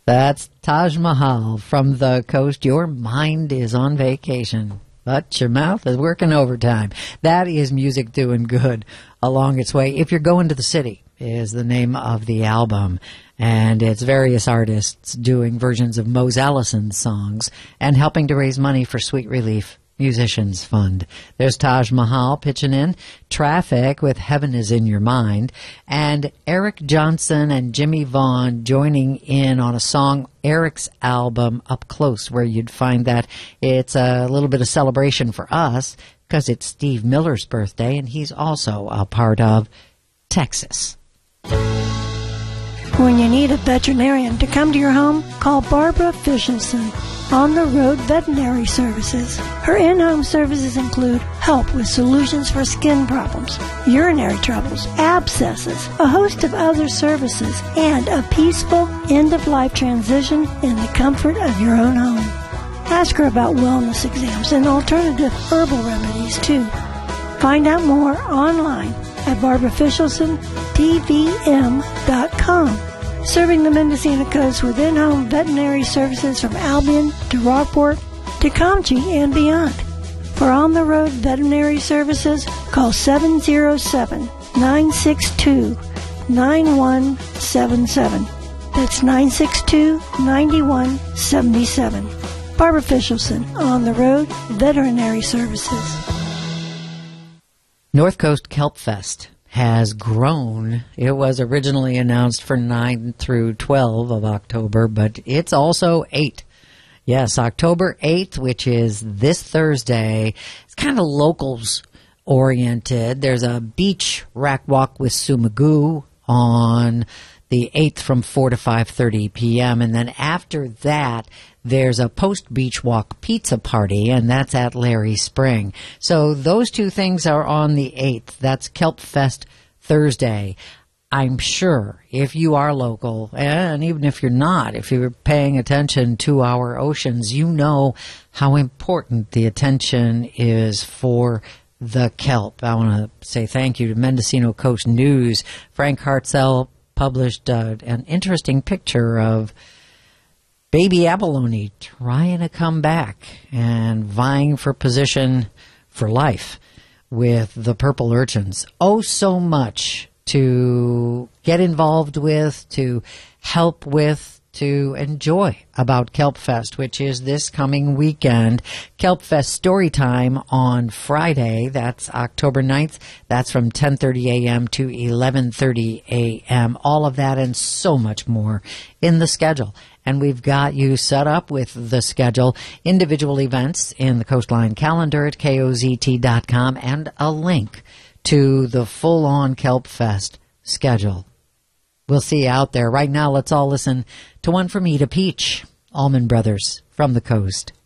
That's Taj Mahal from the coast. Your mind is on vacation, but your mouth is working overtime. That is music doing good along its way. If You're Going to the City is the name of the album, and it's various artists doing versions of Mose Allison's songs and helping to raise money for Sweet Relief Musicians Fund. There's Taj Mahal pitching in, Traffic with Heaven is in Your Mind, and Eric Johnson and Jimmy Vaughn joining in on a song, Eric's album, Up Close, where you'd find that it's a little bit of celebration for us because it's Steve Miller's birthday, and he's also a part of Texas. When you need a veterinarian to come to your home, call Barbara Fishelson, On the Road Veterinary Services. Her in-home services include help with solutions for skin problems, urinary troubles, abscesses, a host of other services, and a peaceful end-of-life transition in the comfort of your own home. Ask her about wellness exams and alternative herbal remedies, too. Find out more online at barbarafishelsontVM.com. Serving the Mendocino Coast with in-home veterinary services from Albion to Rockport to Comchie and beyond. For on-the-road veterinary services, call 707-962-9177. That's 962-9177. Barbara Fishelson, On the Road Veterinary Services. North Coast Kelp Fest has grown. It was originally announced for 9 through 12 of October, but it's also 8. Yes, October 8th, which is this Thursday. It's kind of locals oriented. There's a beach rack walk with Sumagoo on the 8th from 4 to 5:30 p.m. And then after that, there's a post-beach walk pizza party, and that's at Larry Spring. So those two things are on the 8th. That's Kelp Fest Thursday. I'm sure if you are local, and even if you're not, if you're paying attention to our oceans, you know how important the attention is for the kelp. I want to say thank you to Mendocino Coast News. Frank Hartzell published an interesting picture of baby abalone trying to come back and vying for position for life with the purple urchins. Oh, so much to get involved with, to help with, to enjoy about Kelp Fest, which is this coming weekend. Kelp Fest story time on Friday. That's October 9th. That's from 10:30 a.m. to 11:30 a.m. All of that and so much more in the schedule. And we've got you set up with the schedule, individual events in the Coastline calendar at KOZT.com, and a link to the full-on Kelp Fest schedule. We'll see you out there. Right now, let's all listen to one from Eda Peach, Allman Brothers from the coast.